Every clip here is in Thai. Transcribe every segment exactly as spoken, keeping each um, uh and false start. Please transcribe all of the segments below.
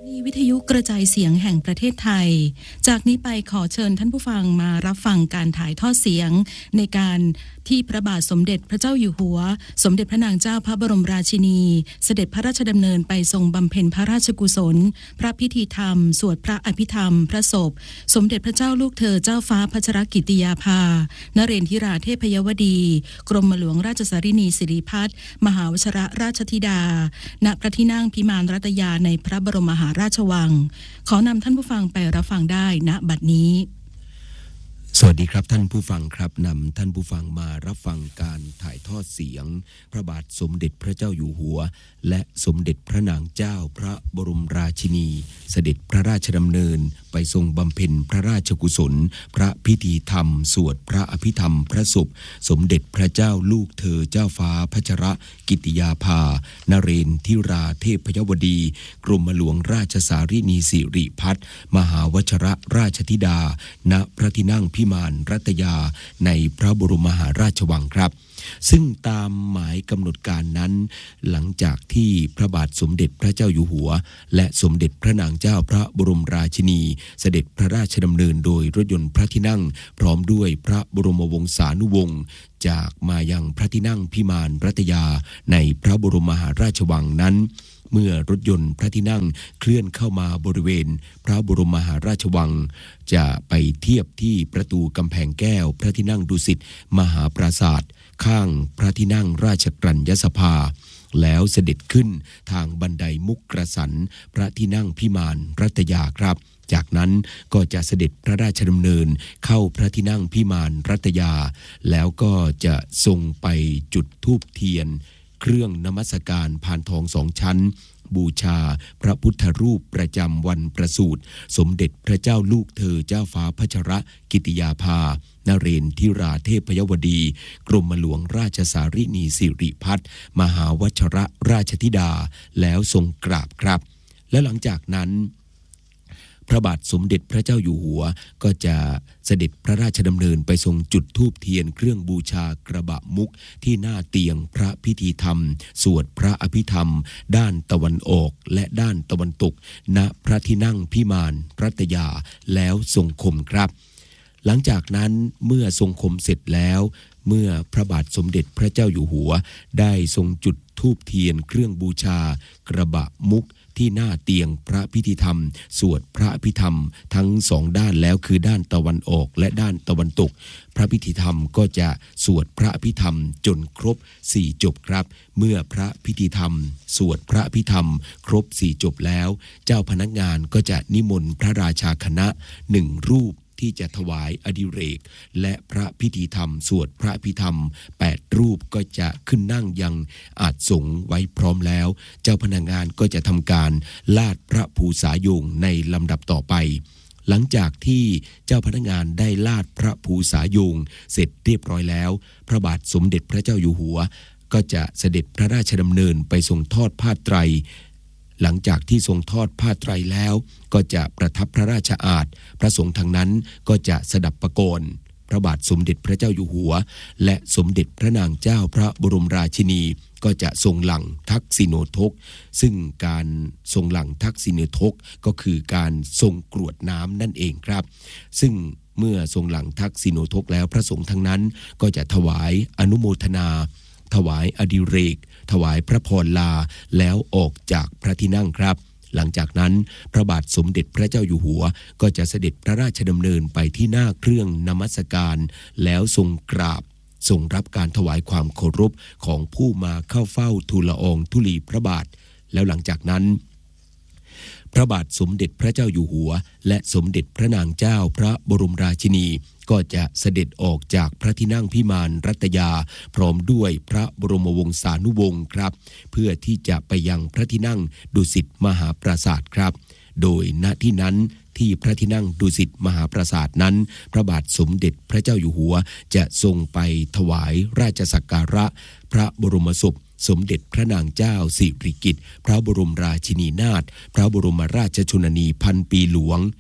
นีวิทยุกระจายเสียงแห่งประเทศไทยจากนี้ไปขอเชิญท่านผู้ฟังมารับฟังการถ่ายทอดเสียงในการที่พระบาทสมเด็จพระเจ้าอยู่หัวสมเด็จพระนางเจ้าพระบรมราชินีเสด็จพระราชดำเนินไปทรงบำเพ็ญพระราชกุศลพระพิธีธรรมสวดพระอภิธรรมพระศพสมเด็จพระเจ้าลูกเธอเจ้าฟ้าพัชรกิติยาภานเรนทิราเทพยวดีกรมหลวงราชสารินีสิริพัฒน์มหาวชรราชธิดาณพระที่นั่งพิมานรัตยาในพระบรมมหาราชวังขอนำท่านผู้ฟังไปรับฟังได้ณบัดนี้สวัสดีครับท่านผู้ฟังครับนำท่านผู้ฟังมารับฟังการถ่ายทอดเสียงพระบาทสมเด็จพระเจ้าอยู่หัวและสมเด็จพระนางเจ้าพระบรมราชินีเสด็จพระราชดำเนินไปทรงบำเพ็ญพระราชกุศลพระพิธีธรรมสวดพระอภิธรรมพระศพสมเด็จพระเจ้าลูกเธอเจ้าฟ้าพัชรกิติยาภานเรนทิราเทพยวดีกรมหลวงราชสารินีสิริพัฒน์มหาวชรราชธิดาณพระที่นั่งพิมานรัตยาในพระบรมมหาราชวังครับซึ่งตามหมายกำหนดการนั้นหลังจากที่พระบาทสมเด็จพระเจ้าอยู่หัวและสมเด็จพระนางเจ้าพระบรมราชินีเสด็จพระราชดำเนินโดยรถยนต์พระที่นั่งพร้อมด้วยพระบรมวงศานุวงศ์จากมายังพระที่นั่งพิมานรัตยาในพระบรมมหาราชวังนั้นเมื่อรถยนต์พระที่นั่งเคลื่อนเข้ามาบริเวณพระบรมมหาราชวังจะไปเทียบที่ประตูกำแพงแก้วพระที่นั่งดุสิตมหาปราสาทข้างพระที่นั่งราชกรัญญสภาแล้วเสด็จขึ้นทางบันไดมุกกระสันพระที่นั่งพิมานรัตยาครับจากนั้นก็จะเสด็จพระราชดำเนินเข้าพระที่นั่งพิมานรัตยาแล้วก็จะทรงไปจุดธูปเทียนเครื่องนมัสการพานทองสองชั้นบูชาพระพุทธรูปประจำวันประสูติสมเด็จพระเจ้าลูกเธอเจ้าฟ้าพัชรกิติยาภานเรนทิราเทพยวดีกรมหลวงราชสารินีสิริพัฒน์มหาวชรราชธิดาแล้วทรงกราบครับและหลังจากนั้นพระบาทสมเด็จพระเจ้าอยู่หัวก็จะเสด็จพระราชดำเนินไปทรงจุดธูปเทียนเครื่องบูชากระบะมุกที่หน้าเตียงพระพิธีธรรมสวดพระอภิธรรมด้านตะวันออกและด้านตะวันตกณพระที่นั่งพิมานรัตยาแล้วทรงคมครับหลังจากนั้นเมื่อทรงคมเสร็จแล้วเมื่อพระบาทสมเด็จพระเจ้าอยู่หัวได้ทรงจุดธูปเทียนเครื่องบูชากระบะมุกที่หน้าเตียงพระพิธีธรรมสวดพระอภิธรรมทั้งสองด้านแล้วคือด้านตะวันออกและด้านตะวันตกพระพิธีธรรมก็จะสวดพระอภิธรรมจนครบสี่จบครับเมื่อพระพิธีธรรมสวดพระอภิธรรมครบสี่จบแล้วเจ้าพนักงานก็จะนิมนต์พระราชาคณะหนึ่งรูปที่จะถวายอดิเรกและพระพิธีธรรมสวดพระอภิธรรมแปดรูปก็จะขึ้นนั่งยังอาสงฆ์ไว้พร้อมแล้วเจ้าพนักงานก็จะทำการลาดพระภูษาโยงในลำดับต่อไปหลังจากที่เจ้าพนักงานได้ลาดพระภูษาโยงเสร็จเรียบร้อยแล้วพระบาทสมเด็จพระเจ้าอยู่หัวก็จะเสด็จพระราชดำเนินไปทรงทอดผ้าไตรหลังจากที่ทรงทอดผ้าไตรแล้วก็จะประทับพระราชอาสน์พระสงฆ์ทางนั้นก็จะสดับประโกนพระบาทสมเด็จพระเจ้าอยู่หัวและสมเด็จพระนางเจ้าพระบรมราชินีก็จะทรงหลั่งทักษิโณทกซึ่งการทรงหลั่งทักษิโณทกก็คือการทรงกรวดน้ำนั่นเองครับซึ่งเมื่อทรงหลั่งทักษิโณทกแล้วพระสงฆ์ทั้งนั้นก็จะถวายอนุโมทนาถวายอดิเรกถวายพระพรลาแล้วออกจากพระที่นั่งครับหลังจากนั้นพระบาทสมเด็จพระเจ้าอยู่หัวก็จะเสด็จพระราชดำเนินไปที่หน้าเครื่องนมัสการแล้วทรงกราบทรงรับการถวายความเคารพของผู้มาเข้าเฝ้าทูลละอองธุลีพระบาทแล้วหลังจากนั้นพระบาทสมเด็จพระเจ้าอยู่หัวและสมเด็จพระนางเจ้าพระบรมราชินีก็จะเสด็จออกจากพระที่นั่งพิมานรัตยาพร้อมด้วยพระบรมวงศานุวงศ์ครับเพื่อที่จะไปยังพระที่นั่งดุสิตมหาปราสาทครับโดยณที่นั้นที่พระที่นั่งดุสิตมหาปราสาทนั้นพระบาทสมเด็จพระเจ้าอยู่หัวจะทรงไปถวายราชสักการะพระบรมศพสมเด็จพระนางเจ้าสิริกิติ์พระบรมราชินีนาถพระบรมราชชนนีพันปีหลวง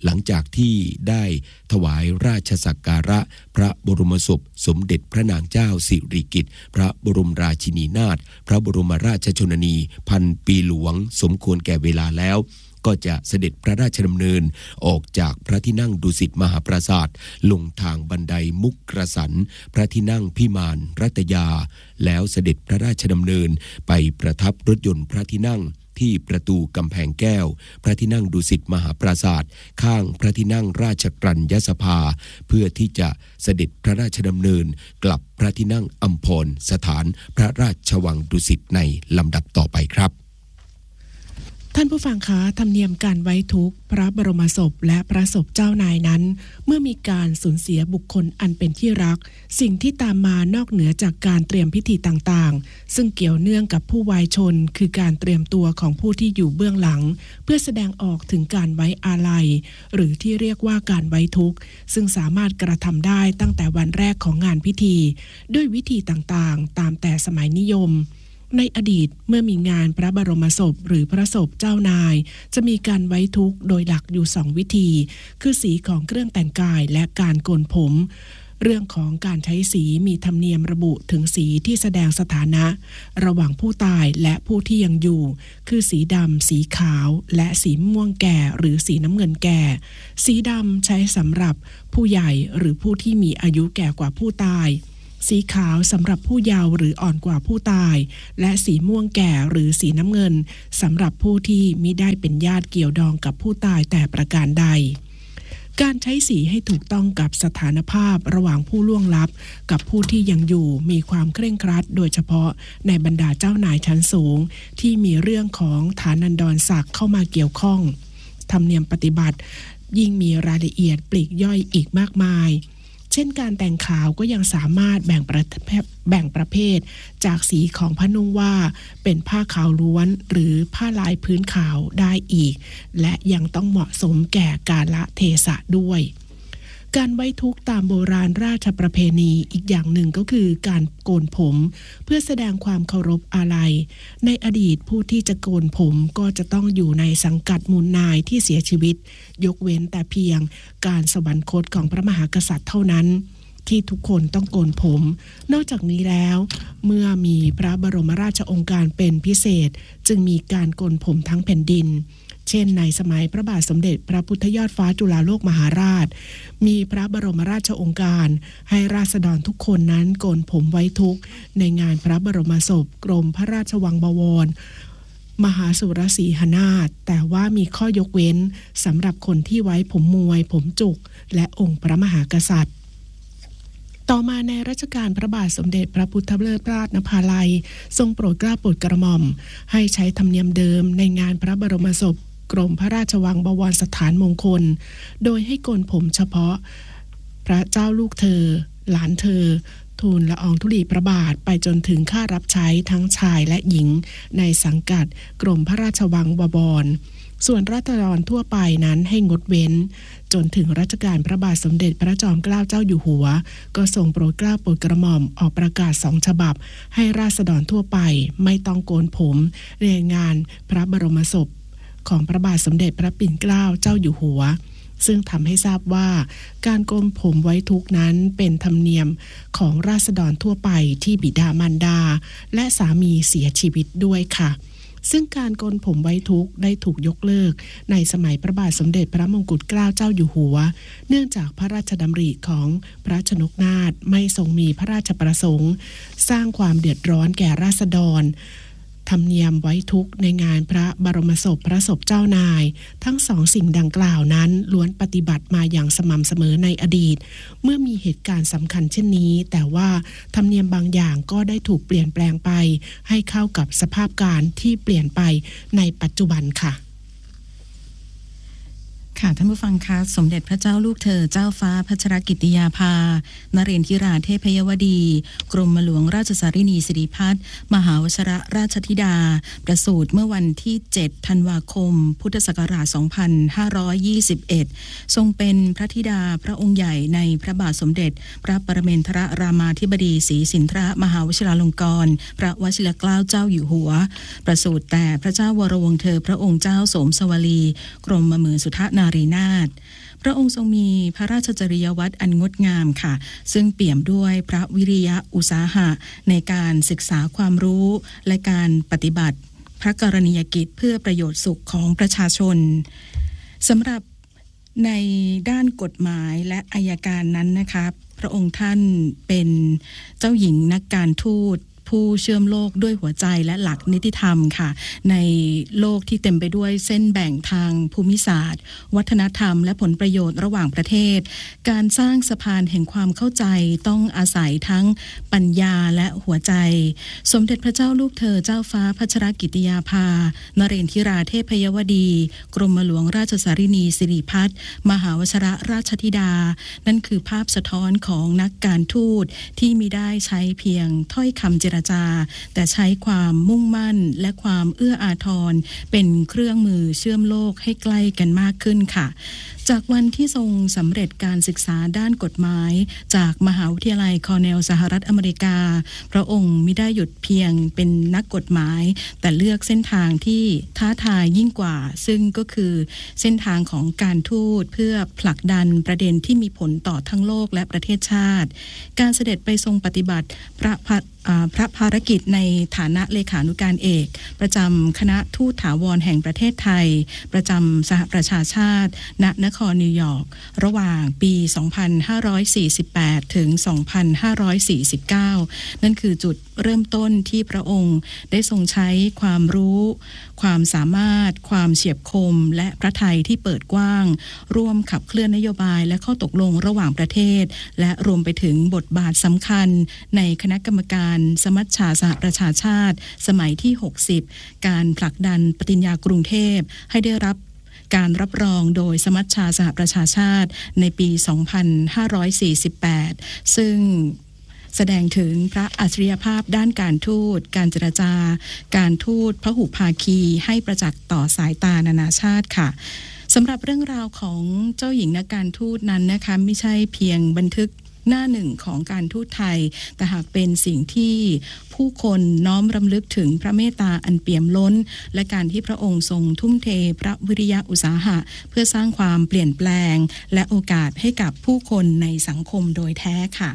หลังจากที่ได้ถวายราชสักการะพระบรมศพสมเด็จพระนางเจ้าสิริกิติ์พระบรมราชินีนาถพระบรมราชชนนีพันปีหลวงสมควรแก่เวลาแล้วก็จะเสด็จพระราชดำเนินออกจากพระที่นั่งดุสิตมหาปราสาทลงทางบันไดมุกกระสันพระที่นั่งพิมานรัตยาแล้วเสด็จพระราชดำเนินไปประทับรถยนต์พระที่นั่งที่ประตูกำแพงแก้วพระที่นั่งดุสิตมหาปราสาทข้างพระที่นั่งราชกรัญยสภาเพื่อที่จะเสด็จพระราชดำเนินกลับพระที่นั่งอัมพรสถานพระราชวังดุสิตในลำดับต่อไปครับท่านผู้ฟังคะธรรมเนียมการไว้ทุกข์พระบรมศพและพระศพเจ้านายนั้นเมื่อมีการสูญเสียบุคคลอันเป็นที่รักสิ่งที่ตามมานอกเหนือจากการเตรียมพิธีต่างๆซึ่งเกี่ยวเนื่องกับผู้วายชนคือการเตรียมตัวของผู้ที่อยู่เบื้องหลังเพื่อแสดงออกถึงการไว้อาลัยหรือที่เรียกว่าการไว้ทุกข์ซึ่งสามารถกระทำได้ตั้งแต่วันแรกของงานพิธีด้วยวิธีต่างๆตามแต่สมัยนิยมในอดีตเมื่อมีงานพระบรมศพหรือพระศพเจ้านายจะมีการไว้ทุกข์โดยหลักอยู่สองวิธีคือสีของเครื่องแต่งกายและการโกนผมเรื่องของการใช้สีมีธรรมเนียมระบุถึงสีที่แสดงสถานะระหว่างผู้ตายและผู้ที่ยังอยู่คือสีดำสีขาวและสีม่วงแก่หรือสีน้ำเงินแก่สีดำใช้สำหรับผู้ใหญ่หรือผู้ที่มีอายุแก่กว่าผู้ตายสีขาวสำหรับผู้เยาว์หรืออ่อนกว่าผู้ตายและสีม่วงแก่หรือสีน้ำเงินสำหรับผู้ที่มิได้เป็นญาติเกี่ยวดองกับผู้ตายแต่ประการใดการใช้สีให้ถูกต้องกับสถานภาพระหว่างผู้ล่วงลับกับผู้ที่ยังอยู่มีความเคร่งครัดโดยเฉพาะในบรรดาเจ้านายชั้นสูงที่มีเรื่องของฐานันดรศักดิ์เข้ามาเกี่ยวข้องธรรมเนียมปฏิบัติยิ่งมีรายละเอียดปลีกย่อยอีกมากมายเช่นการแต่งขาวก็ยังสามารถแบ่งประเภทแบ่งประเภทจากสีของผ้านุ่งว่าเป็นผ้าขาวล้วนหรือผ้าลายพื้นขาวได้อีกและยังต้องเหมาะสมแก่กาลเทศะด้วยการไว้ทุกข์ตามโบราณราชประเพณีอีกอย่างหนึ่งก็คือการโกนผมเพื่อแสดงความเคารพอาลัยในอดีตผู้ที่จะโกนผมก็จะต้องอยู่ในสังกัดมูลนายที่เสียชีวิตยกเว้นแต่เพียงการสวรรคตของพระมหากษัตริย์เท่านั้นที่ทุกคนต้องโกนผมนอกจากนี้แล้วเมื่อมีพระบรมราชโองการเป็นพิเศษจึงมีการโกนผมทั้งแผ่นดินเช่นในสมัยพระบาทสมเด็จพระพุทธยอดฟ้าจุฬาโลกมหาราชมีพระบรมราชโองการให้ราษฎรทุกคนนั้นโกนผมไว้ทุกข์ในงานพระบรมศพกรมพระราชวังบวรมหาสุรสีหนาถแต่ว่ามีข้อยกเว้นสำหรับคนที่ไว้ผมมวยผมจุกและองค์พระมหากษัตริย์ต่อมาในรัชกาลพระบาทสมเด็จพระพุทธเลิศราชนภาลัยทรงโปรดเกล้าโปรดกระหม่อมให้ใช้ธรรมเนียมเดิมในงานพระบรมศพกรมพระราชวังบวรสถานมงคลโดยให้โกนผมเฉพาะพระเจ้าลูกเธอหลานเธอทูลละอองธุลีพระบาทไปจนถึงข้ารับใช้ทั้งชายและหญิงในสังกัดกรมพระราชวังบวรส่วนราษฎรทั่วไปนั้นให้งดเว้นจนถึงรัชกาลพระบาทสมเด็จพระจอมเกล้าเจ้าอยู่หัวก็ทรงโปรดเกล้าโปรดกระหม่อมออกประกาศสองฉบับให้ราษฎรทั่วไปไม่ต้องโกนผมในงานพระบรมศพของพระบาทสมเด็จพระปิ่นเกล้าเจ้าอยู่หัวซึ่งทำให้ทราบว่าการโกนผมไว้ทุกข์นั้นเป็นธรรมเนียมของราษฎรทั่วไปที่บิดามารดาและสามีเสียชีวิตด้วยค่ะซึ่งการโกนผมไว้ทุกข์ได้ถูกยกเลิกในสมัยพระบาทสมเด็จพระมงกุฎเกล้าเจ้าอยู่หัวเนื่องจากพระราชดำริของพระชนกนาถไม่ทรงมีพระราชประสงค์สร้างความเดือดร้อนแก่ราษฎรธรรมเนียมไว้ทุกข์ในงานพระบรมศพพระศพเจ้านายทั้งสองสิ่งดังกล่าวนั้นล้วนปฏิบัติมาอย่างสม่ำเสมอในอดีตเมื่อมีเหตุการณ์สำคัญเช่นนี้แต่ว่าธรรมเนียมบางอย่างก็ได้ถูกเปลี่ยนแปลงไปให้เข้ากับสภาพการที่เปลี่ยนไปในปัจจุบันค่ะค่ะท่านผู้ฟังคะสมเด็จพระเจ้าลูกเธอเจ้าฟ้าพัชรกิติยาภานเรนทิราเทพยวดีกรมหลวงราชสารินีสิริพัฒน์มหาวชรราชธิดาประสูติเมื่อวันที่เจ็ดธันวาคมพุทธศักราชสองพันห้าร้อยยี่สิบเอ็ดทรงเป็นพระธิดาพระองค์ใหญ่ในพระบาทสมเด็จพระปรเมนทรรามาธิบดีศรีสินทรมหาวชิราลงกรณ์พระวชิรเกล้าเจ้าอยู่หัวประสูติแต่พระเจ้าวรวงศ์เธอพระองค์เจ้าโสมสวลีกรมหมื่นสุทนารีนาถพระองค์ทรงมีพระราชจริยวัตรอันงดงามค่ะซึ่งเปี่ยมด้วยพระวิริยะอุตสาหะในการศึกษาความรู้และการปฏิบัติพระกรณียกิจเพื่อประโยชน์สุขของประชาชนสำหรับในด้านกฎหมายและอัยการนั้นนะคะพระองค์ท่านเป็นเจ้าหญิงนักการทูตผู้เชื่อมโลกด้วยหัวใจและหลักนิติธรรมค่ะในโลกที่เต็มไปด้วยเส้นแบ่งทางภูมิศาสตร์วัฒนธรรมและผลประโยชน์ระหว่างประเทศการสร้างสะพานแห่งความเข้าใจต้องอาศัยทั้งปัญญาและหัวใจสมเด็จพระเจ้าลูกเธอเจ้าฟ้าพัชรกิติยาภานเรนทิราเทพยวดีกรมหลวงราชสารินีสิริพัฒน์มหาวชรราชธิดานั่นคือภาพสะท้อนของนักการทูตที่มิได้ใช้เพียงถ้อยคำเจรจาแต่ใช้ความมุ่งมั่นและความเอื้ออาทรเป็นเครื่องมือเชื่อมโลกให้ใกล้กันมากขึ้นค่ะจากวันที่ทรงสำเร็จการศึกษาด้านกฎหมายจากมหาวิทยาลัยคอร์เนลสหรัฐอเมริกาพระองค์มิได้หยุดเพียงเป็นนักกฎหมายแต่เลือกเส้นทางที่ท้าทายยิ่งกว่าซึ่งก็คือเส้นทางของการทูตเพื่อผลักดันประเด็นที่มีผลต่อทั้งโลกและประเทศชาติการเสด็จไปทรงปฏิบัติพระพระภารกิจในฐานะเลขานุการเอกประจำคณะทูตถาวรแห่งประเทศไทยประจำสหประชาชาติณนครนิวยอร์กระหว่างปี สองพันห้าร้อยสี่สิบแปด ถึง สองพันห้าร้อยสี่สิบเก้า นั่นคือจุดเริ่มต้นที่พระองค์ได้ทรงใช้ความรู้ความสามารถความเฉียบคมและพระทัยที่เปิดกว้างร่วมขับเคลื่อนนโยบายและข้อตกลงระหว่างประเทศและรวมไปถึงบทบาทสำคัญในคณะกรรมการสมัชชาสหประชาชาติสมัยที่หกสิบการผลักดันปฏิญญากรุงเทพให้ได้รับการรับรองโดยสมัชชาสหประชาชาติในปี สองพันห้าร้อยสี่สิบแปด ซึ่งแสดงถึงพระอัจฉริยภาพด้านการทูตการเจรจาการทูตพหุภาคีให้ประจักษ์ต่อสายตานานาชาติค่ะสำหรับเรื่องราวของเจ้าหญิงนักการทูตนั้นนะคะไม่ใช่เพียงบันทึกหน้าหนึ่งของการทูตไทยแต่หากเป็นสิ่งที่ผู้คนน้อมรำลึกถึงพระเมตตาอันเปี่ยมล้นและการที่พระองค์ทรงทุ่มเทพระวิริยะอุตสาหะเพื่อสร้างความเปลี่ยนแปลงและโอกาสให้กับผู้คนในสังคมโดยแท้ค่ะ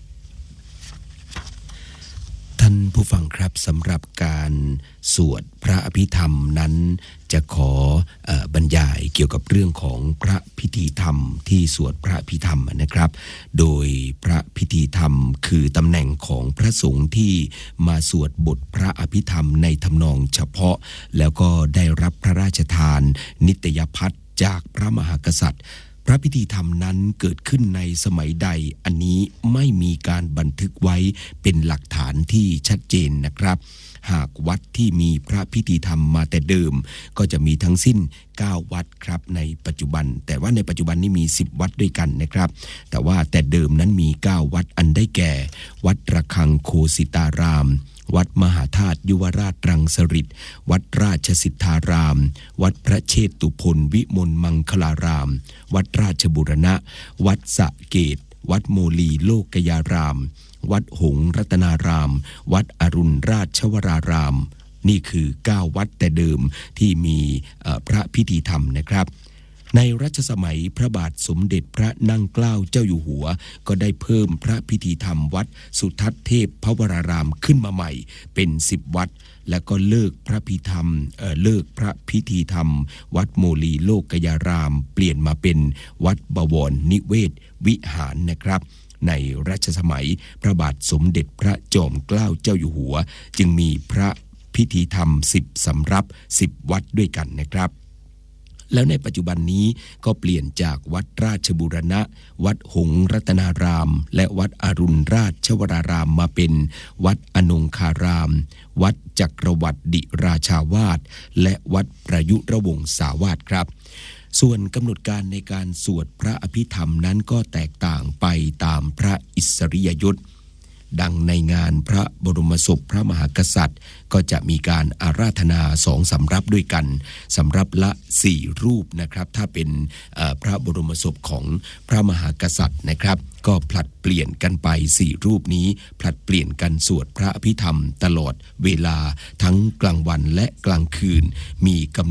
ท่านผู้ฟังครับสำหรับการสวดพระอภิธรรมนั้นจะขอเอ่อบรรยายเกี่ยวกับเรื่องของพระพิธีธรรมที่สวดพระอภิธรรมนะครับโดยพระพิธีธรรมคือตำแหน่งของพระสงฆ์ที่มาสวดบทพระอภิธรรมในทำนองเฉพาะแล้วก็ได้รับพระราชทานนิตยพัฒน์จากพระมหากษัตริย์พระพิธีธรรมนั้นเกิดขึ้นในสมัยใดอันนี้ไม่มีการบันทึกไว้เป็นหลักฐานที่ชัดเจนนะครับหากวัดที่มีพระพิธีธรรมมาแต่เดิมก็จะมีทั้งสิ้นเก้าวัดครับในปัจจุบันแต่ว่าในปัจจุบันนี้มีสิบวัดด้วยกันนะครับแต่ว่าแต่เดิมนั้นมีเก้าวัดอันได้แก่วัดระฆังโคสิตารามวัดมหาธาตุยุวราชรังสฤษฎ์วัดราชสิทธารามวัดพระเชตุพนวิมลมังคลารามวัดราชบุรณะวัดสะเกตวัดโมลีโลกยารามวัดหงส์รัตนารามวัดอรุณราชวรารามนี่คือเก้าวัดแต่เดิมที่มีพระพิธีธรรมนะครับในรัชสมัยพระบาทสมเด็จพระนั่งเกล้าเจ้าอยู่หัวก็ได้เพิ่มพระพิธีธรรมวัดสุทัศน์เทพพวรารามขึ้นมาใหม่เป็นสิบวัดแล้วก็เลิกพระพิธรรมเอ่อเลิกพระพิธีธรรมวัดโมลีโลกยารามเปลี่ยนมาเป็นวัดบวรนิเวศวิหารนะครับในรัชสมัยพระบาทสมเด็จพระจอมเกล้าเจ้าอยู่หัวจึงมีพระพิธีธรรมสิบสำรับสิบวัดด้วยกันนะครับแล้วในปัจจุบันนี้ก็เปลี่ยนจากวัดราชบูรณะวัดหงส์รัตนารามและวัดอรุณราชวรารามมาเป็นวัดอนงคารามวัดจักรวรรดิราชาวาสและวัดประยุรวงศาวาสครับส่วนกำหนดการในการสวดพระอภิธรรมนั้นก็แตกต่างไปตามพระอิสริยยศดังในงานพระบรมศพพระมหากษัตริย์ก็จะมีการอาราธนาสองสำรับด้วยกันสำรับละสี่รูปนะครับถ้าเป็นพระบรมศพของพระมหากษัตริย์นะครับก็ผลัดเปลี่ยนกันไปสี่รูปนี้ผลัดเปลี่ยนกันสวดพระอภิธรรมตลอดเวลาทั้งกลางวันและกลางคืนมีกำหนด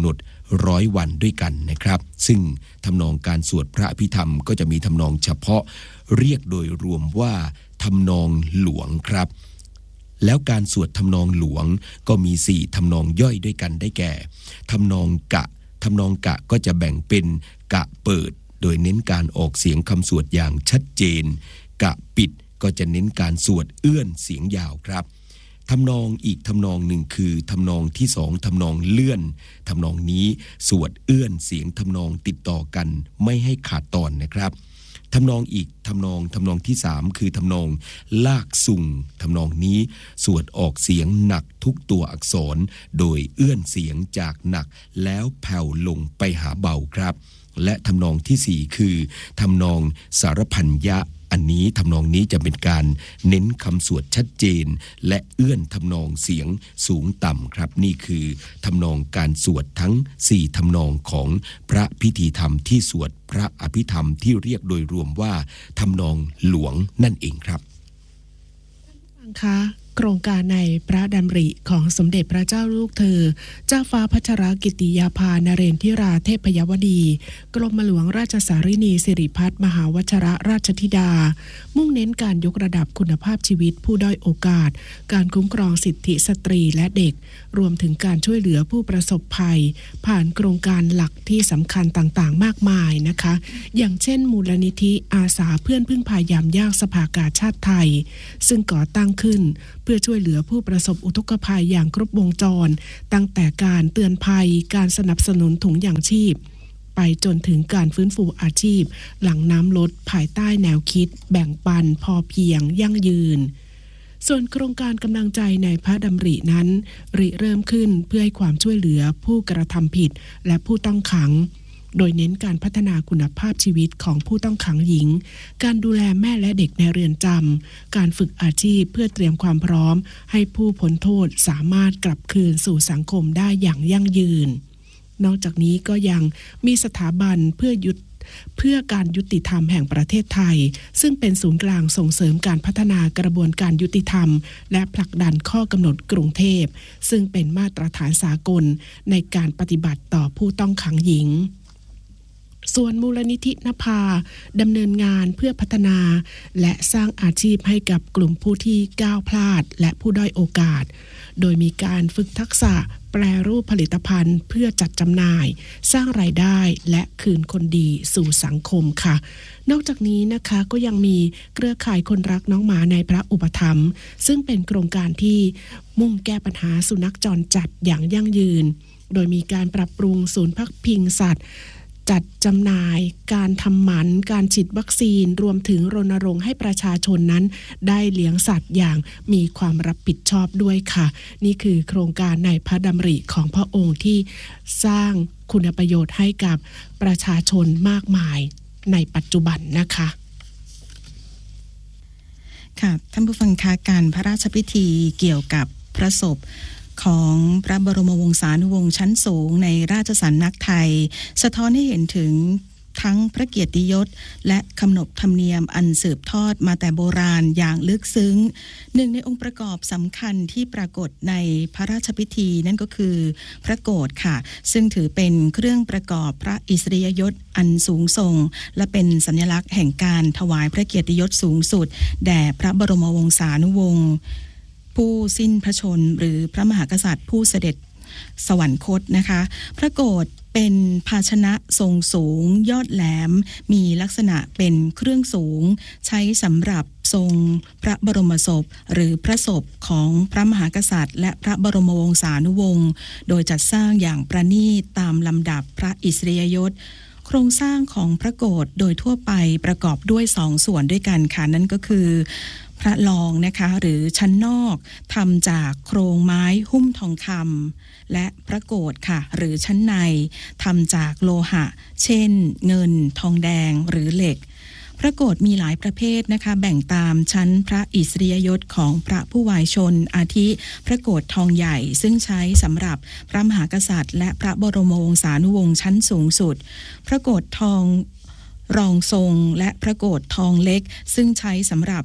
ร้อยวันด้วยกันนะครับซึ่งทำนองการสวดพระอภิธรรมก็จะมีทำนองเฉพาะเรียกโดยรวมว่าทำนองหลวงครับแล้วการสวดทำนองหลวงก็มีสี่ทำนองย่อยด้วยกันได้แก่ทำนองกะทำนองกะก็จะแบ่งเป็นกะเปิดโดยเน้นการออกเสียงคำสวดอย่างชัดเจนกะปิดก็จะเน้นการสวดเอื้อนเสียงยาวครับทำนองอีกทำนองหนึ่งคือทำนองที่สองทำนองเลื่อนทำนองนี้สวดเอื้อนเสียงทำนองติดต่อกันไม่ให้ขาดตอนนะครับทำนองอีกทำนองทำนองที่สามคือทำนองลากสุ่งทำนองนี้สวดออกเสียงหนักทุกตัวอักษรโดยเอื้อนเสียงจากหนักแล้วแผ่วลงไปหาเบาครับและทำนองที่สี่คือทำนองสารพันยะอันนี้ทำนองนี้จะเป็นการเน้นคำสวดชัดเจนและเอื้อนทำนองเสียงสูงต่ำครับนี่คือทำนองการสวดทั้งสี่ทำนองของพระพิธีธรรมที่สวดพระอภิธรรมที่เรียกโดยรวมว่าทำนองหลวงนั่นเองครับฟังคะโครงการในพระดำริของสมเด็จพระเจ้าลูกเธอเจ้าฟ้าพัชรกิติยาภานเรนทิราเทพยวดีกรมหลวงราชสารินีสิริพัฒน์มหาวชรราชธิดามุ่งเน้นการยกระดับคุณภาพชีวิตผู้ด้อยโอกาสการคุ้มครองสิทธิสตรีและเด็กรวมถึงการช่วยเหลือผู้ประสบภัยผ่านโครงการหลักที่สำคัญต่างๆมากมายนะคะอย่างเช่นมูลนิธิอาสาเพื่อนพึ่งพายามยากสภากาชาติไทยซึ่งก่อตั้งขึ้นเพื่อช่วยเหลือผู้ประสบอุทกภัยอย่างครบวงจรตั้งแต่การเตือนภัยการสนับสนุนถุงยางชีพไปจนถึงการฟื้นฟูอาชีพหลังน้ำลดภายใต้แนวคิดแบ่งปันพอเพียงยั่งยืนส่วนโครงการกำลังใจในพระดำรินั้นริเริ่มขึ้นเพื่อให้ความช่วยเหลือผู้กระทำผิดและผู้ต้องขังโดยเน้นการพัฒนาคุณภาพชีวิตของผู้ต้องขังหญิงการดูแลแม่และเด็กในเรือนจำการฝึกอาชีพเพื่อเตรียมความพร้อมให้ผู้พ้นโทษสามารถกลับคืนสู่สังคมได้อย่างยั่งยืนนอกจากนี้ก็ยังมีสถาบันเพื่อยุดเพื่อการยุติธรรมแห่งประเทศไทยซึ่งเป็นศูนย์กลางส่งเสริมการพัฒนากระบวนการยุติธรรมและผลักดันข้อกำหนดกรุงเทพซึ่งเป็นมาตรฐานสากลในการปฏิบัติต่อผู้ต้องขังหญิงส่วนมูลนิธินภาดำเนินงานเพื่อพัฒนาและสร้างอาชีพให้กับกลุ่มผู้ที่ก้าวพลาดและผู้ด้อยโอกาสโดยมีการฝึกทักษะแปรรูปผลิตภัณฑ์เพื่อจัดจำหน่ายสร้างรายได้และคืนคนดีสู่สังคมค่ะนอกจากนี้นะคะก็ยังมีเครือข่ายคนรักน้องหมาในพระอุปถัมภ์ซึ่งเป็นโครงการที่มุ่งแก้ปัญหาสุนัขจรจัดอย่างยั่งยืนโดยมีการปรับปรุงศูนย์พักพิงสัตว์จัดจำหน่ายการทำหมันการฉีดวัคซีนรวมถึงรณรงค์ให้ประชาชนนั้นได้เลี้ยงสัตว์อย่างมีความรับผิดชอบด้วยค่ะนี่คือโครงการในพระดำริของพระองค์ที่สร้างคุณประโยชน์ให้กับประชาชนมากมายในปัจจุบันนะคะค่ะท่านผู้ฟังคะการพระราชพิธีเกี่ยวกับพระศพของพระบรมวงศานุวงศ์ชั้นสูงในราชสำนักไทยสะท้อนให้เห็นถึงทั้งพระเกียรติยศและขนบธรรมเนียมอันสืบทอดมาแต่โบราณอย่างลึกซึ้งหนึ่งในองค์ประกอบสำคัญที่ปรากฏในพระราชพิธีนั่นก็คือพระโกฐค่ะซึ่งถือเป็นเครื่องประกอบพระอิสริยยศอันสูงส่งและเป็นสัญลักษณ์แห่งการถวายพระเกียรติยศสูงสุดแด่พระบรมวงศานุวงศ์ผู้สิ้นพระชนหรือพระมหากษัตริย์ผู้เสด็จสวรรคตนะคะพระโกฐเป็นภาชนะทรงสูงยอดแหลมมีลักษณะเป็นเครื่องสูงใช้สำหรับทรงพระบรมศพหรือพระศพของพระมหากษัตริย์และพระบรมวงศานุวงศ์โดยจัดสร้างอย่างประณีตตามลำดับพระอิสริยยศโครงสร้างของพระโกฐโดยทั่วไปประกอบด้วยสองส่วนด้วยกันค่ะนั่นก็คือพระรองนะคะหรือชั้นนอกทำจากโครงไม้หุ้มทองคำและพระโกฐค่ะหรือชั้นในทำจากโลหะเช่นเงินทองแดงหรือเหล็กพระโกฐมีหลายประเภทนะคะแบ่งตามชั้นพระอิสริยยศของพระผู้วายชนอาทิพระโกฐทองใหญ่ซึ่งใช้สำหรับพระมหากษัตริย์และพระบรมวงศานุวงศ์ชั้นสูงสุดพระโกฐทองรองทรงและพระโกฐทองเล็กซึ่งใช้สำหรับ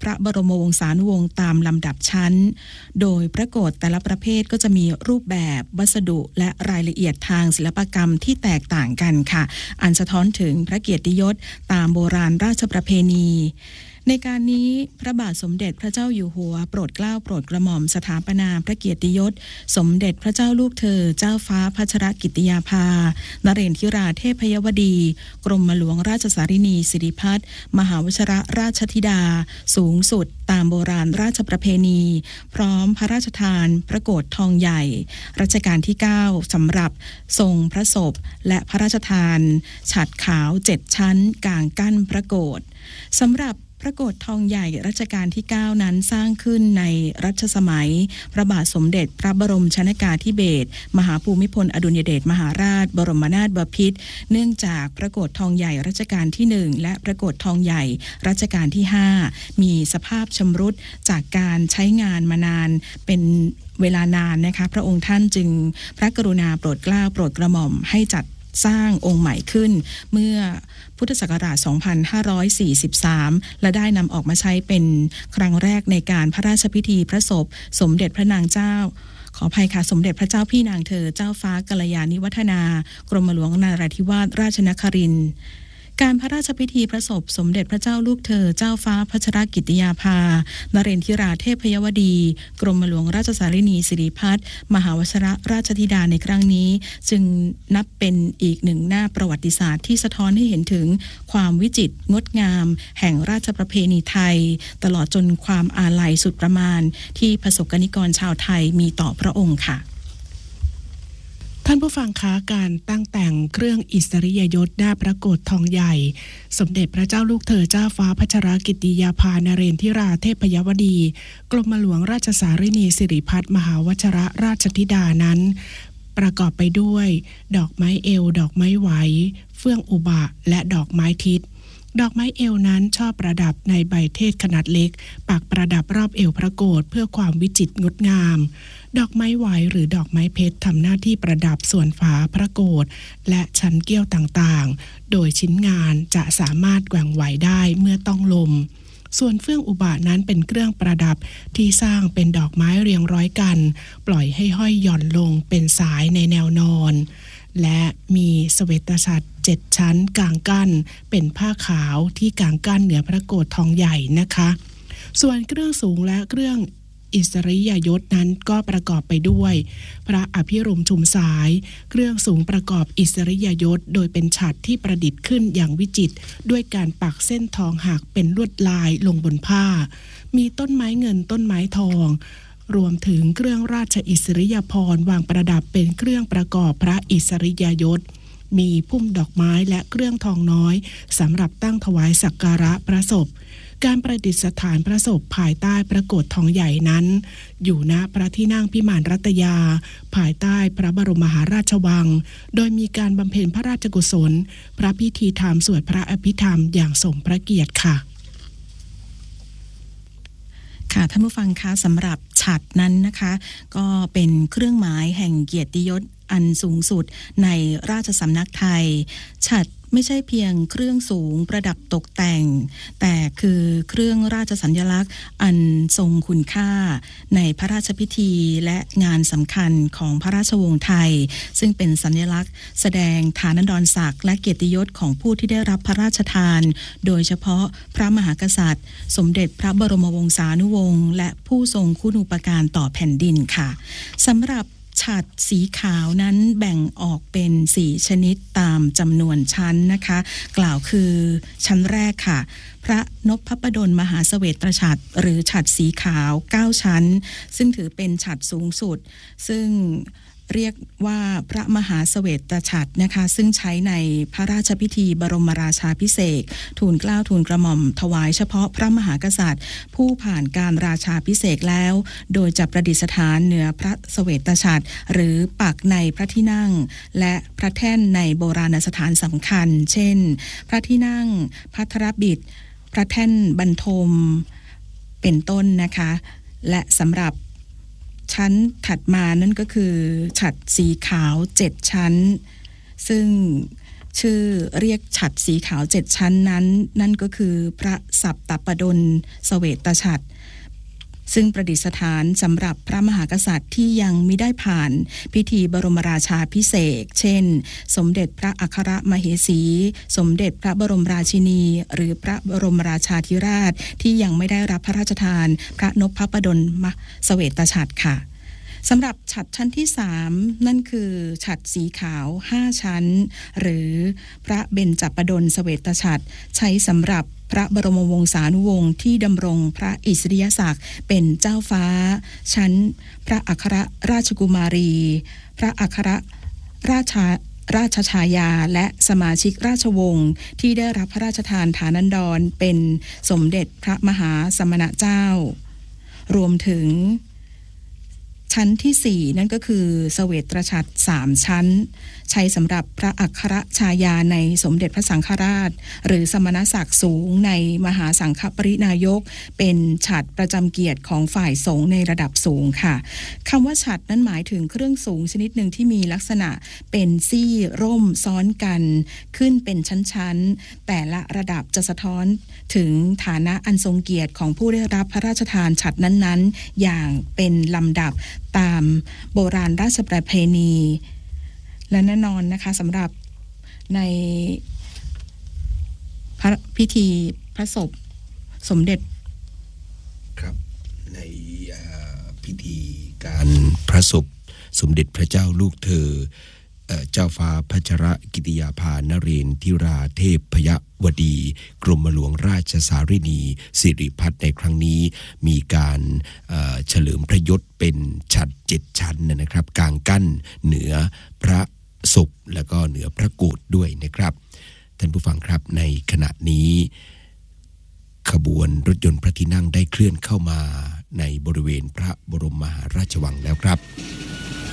พระบรมวงศานุวงศ์ตามลำดับชั้นโดยพระโกฐแต่ละประเภทก็จะมีรูปแบบวัสดุและรายละเอียดทางศิลปกรรมที่แตกต่างกันค่ะอันสะท้อนถึงพระเกียรติยศตามโบราณราชประเพณีในการนี้พระบาทสมเด็จพระเจ้าอยู่หัวโปรดเกล้าโปรดกระหม่อมสถาปนาพระเกียรติยศสมเด็จพระเจ้าลูกเธอเจ้าฟ้าพัชรกิติยาภานเรศธิราเทพยวดีกรมหลวงราชสารินีสิริพัฒน์มหาวชิรราชธิดาสูงสุดตามโบราณราชประเพณีพร้อมพระราชทานพระโกฐทองใหญ่รัชกาลที่เก้าสำหรับทรงพระศพและพระราชทานฉัตรขาวเจ็ดชั้นกางกั้นพระโกฐสำหรับพระโกฐทองใหญ่รัชกาลที่เก้านั้นสร้างขึ้นในรัชสมัยพระบาทสมเด็จพระบรมชนกาธิเบศรมหาภูมิพลอดุลยเดชมหาราชบรมนาถบพิตรเนื่องจากพระโกฐทองใหญ่รัชกาลที่หนึ่งและพระโกฐทองใหญ่รัชกาลที่ห้ามีสภาพชำรุดจากการใช้งานมานานเป็นเวลานานนะคะพระองค์ท่านจึงพระกรุณาโปรดเกล้าโปรดกระหม่อมให้จัดสร้างองค์ใหม่ขึ้นเมื่อพุทธศักราช สองพันห้าร้อยสี่สิบสาม และได้นำออกมาใช้เป็นครั้งแรกในการพระราชพิธีพระศพสมเด็จพระนางเจ้าขออภัยค่ะสมเด็จพระเจ้าพี่นางเธอเจ้าฟ้ากัลยาณิวัฒนากรมหลวงนราธิวาสราชนครินทร์การพระราชพิธีพระศพสมเด็จพระเจ้าลูกเธอเจ้าฟ้าพัชรกิติยาภานเรศธิราเทพยวดีกรมหลวงราชสารินีสิริพัฒน์มหาวชิรราชธิดาในครั้งนี้จึงนับเป็นอีกหนึ่งหน้าประวัติศาสตร์ที่สะท้อนให้เห็นถึงความวิจิตรงดงามแห่งราชประเพณีไทยตลอดจนความอาลัยสุดประมาณที่ประสบกนิกรชาวไทยมีต่อพระองค์ค่ะท่านผู้ฟังคะการตั้งแต่งเครื่องอิสริยยศหน้าพระโกฐทองใหญ่สมเด็จพระเจ้าลูกเธอเจ้าฟ้าพัชรกิติยาภานเรศธิราเทพยวดีกรมหลวงราชสารินีสิริพัฒน์มหาวชิรราชธิดานั้นประกอบไปด้วยดอกไม้เอวดอกไม้ไหวเฟื่องอุบะและดอกไม้ทิศดอกไม้เอวนั้นชอบประดับในใบเทศขนาดเล็กปักประดับรอบเอวพระโกฐเพื่อความวิจิตรงดงามดอกไม้ไหวหรือดอกไม้เพชรทำหน้าที่ประดับส่วนฝาพระโกฐและชั้นเกี้ยวต่างๆโดยชิ้นงานจะสามารถแกว่งไหวได้เมื่อต้องลมส่วนเฟื่องอุบะนั้นเป็นเครื่องประดับที่สร้างเป็นดอกไม้เรียงร้อยกันปล่อยให้ห้อยหย่อนลงเป็นสายในแนวนอนและมีเสวตฉัตรเจ็ดชั้นกางกั้นเป็นผ้าขาวที่กางกั้นเหนือพระโกฐทองใหญ่นะคะส่วนเครื่องสูงและเครื่องอิสริยยศนั้นก็ประกอบไปด้วยพระอภิรมย์ชุมสายเครื่องสูงประกอบอิสริยยศโดยเป็นฉัตรที่ประดิษฐ์ขึ้นอย่างวิจิตรด้วยการปักเส้นทองหักเป็นลวดลายลงบนผ้ามีต้นไม้เงินต้นไม้ทองรวมถึงเครื่องราชอิสริยาภรณ์วางประดับเป็นเครื่องประกอบพระอิสริยยศมีพุ่มดอกไม้และเครื่องทองน้อยสำหรับตั้งถวายสักการะพระศพการประดิษฐานพระศพภายใต้พระโกฐทองใหญ่นั้นอยู่ณพระที่นั่งพิมานรัตยาภายใต้พระบรมมหาราชวังโดยมีการบำเพ็ญพระราชกุศลพระพิธีธรรมสวดพระอภิธรรมอย่างสมพระเกียรติค่ะค่ะท่านผู้ฟังคะสำหรับฉัตรนั้นนะคะก็เป็นเครื่องหมายแห่งเกียรติยศอันสูงสุดในราชสำนักไทยฉัตรไม่ใช่เพียงเครื่องสูงประดับตกแต่งแต่คือเครื่องราชสัญลักษณ์อันทรงคุณค่าในพระราชพิธีและงานสำคัญของพระราชวงศ์ไทยซึ่งเป็นสัญลักษณ์แสดงฐานันดรศักดิ์และเกียรติยศของผู้ที่ได้รับพระราชทานโดยเฉพาะพระมหากษัตริย์สมเด็จพระบรมวงศานุวงศ์และผู้ทรงคุณูปการต่อแผ่นดินค่ะสำหรับฉัตรสีขาวนั้นแบ่งออกเป็นสี่ชนิดตามจำนวนชั้นนะคะกล่าวคือชั้นแรกค่ะพระนพพดลมหาเสวตฉัตรหรือฉัตรสีขาวเก้าชั้นซึ่งถือเป็นฉัตรสูงสุดซึ่งเรียกว่าพระมหาเสวตฉัตรนะคะซึ่งใช้ในพระราชพิธีบรมราชาภิเษกทูลเกล้าทูลกระหม่อมถวายเฉพาะพระมหากษัตริย์ผู้ผ่านการราชาภิเษกแล้วโดยจะประดิษฐานเหนือพระเสวตฉัตรหรือปักในพระที่นั่งและพระแท่นในโบราณสถานสำคัญเช่นพระที่นั่งภัทรบิดพระแท่นบรรทมเป็นต้นนะคะและสำหรับชั้นถัดมานั่นก็คือฉัตรสีขาวเจ็ดชั้นซึ่งชื่อเรียกฉัตรสีขาวเจ็ดชั้นนั้นนั่นก็คือพระสัปตปดลเสวตฉัตรซึ่งประดิษฐานสำหรับพระมหากษัตริย์ที่ยังมิได้ผ่านพิธีบรมราชาภิเษกเช่นสมเด็จพระอัครมเหสีสมเด็จพระบรมราชินีหรือพระบรมราชาธิราชที่ยังไม่ได้รับพระราชทานพระนพปดลเสวตฉัตรค่ะสำหรับฉัตรชั้นที่สามนั่นคือฉัตรสีขาวห้าชั้นหรือพระเบญจปดลเสวตฉัตรใช้สำหรับพระบรมวงศานุวงศ์ที่ดำรงพระอิสริยศักดิ์เป็นเจ้าฟ้าชั้นพระอัครราชกุมารี พระอัครราชาราชชายาและสมาชิกราชวงศ์ที่ได้รับพระราชทานฐานันดรเป็นสมเด็จพระมหาสมณเจ้ารวมถึงชั้นที่สี่นั่นก็คือเสวตฉัตรสามชั้นใช้สำหรับพระอัครชายาในสมเด็จพระสังฆราชหรือสมณศักดิ์สูงในมหาสังฆปรินายกเป็นฉัตรประจำเกียรติของฝ่ายสงฆ์ในระดับสูงค่ะคำว่าฉัตรนั้นหมายถึงเครื่องสูงชนิดหนึ่งที่มีลักษณะเป็นซี่ร่มซ้อนกันขึ้นเป็นชั้นๆแต่ละระดับจะสะท้อนถึงฐานะอันทรงเกียรติของผู้ได้รับพระราชทานฉัตรนั้นๆอย่างเป็นลำดับตามโบราณราชประเพณีและแน่นอนนะคะสำหรับในพระพิธีพระศพสมเด็จครับในพิธีการพระศพสมเด็จพระเจ้าลูกเธอเจ้าฟ้าพัชรกิติยาภานเรนทิราเทพพยวดีกรมหลวงราชสารินีสิริพัฒน์ในครั้งนี้มีการเฉลิมพระยศเป็นฉัตรเจ็ดชั้นนะครับกลางกั้นเหนือพระศพแล้วก็เหนือพระโกฐด้วยนะครับท่านผู้ฟังครับในขณะนี้ขบวนรถยนต์พระที่นั่งได้เคลื่อนเข้ามาในบริเวณพระบรมมหาราชวังแล้วครับ